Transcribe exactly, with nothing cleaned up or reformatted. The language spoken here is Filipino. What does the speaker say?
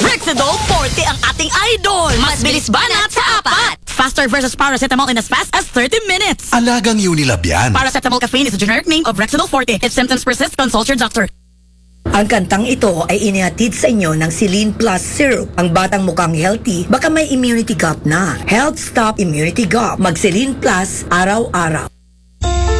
Rexidol forty ang ating idol. Mas bilis banat sa apat. Faster versus paracetamol in as fast as thirty minutes. Alagang Unilab yan. Paracetamol caffeine is a generic name of Rexidol forty. If symptoms persist, consult your doctor. Ang kantang ito ay inihatid sa inyo ng Celine Plus Syrup. Ang batang mukhang healthy, baka may immunity gap na. Health Stop Immunity Gap. Mag Celine Plus araw-araw.